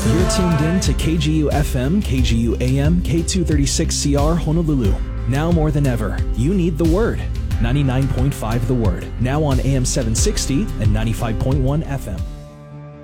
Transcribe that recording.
You're tuned in to KGU FM, KGU AM, K236CR Honolulu. Now more than ever, you need the Word. 99.5 The Word. Now on AM 760 and 95.1 FM.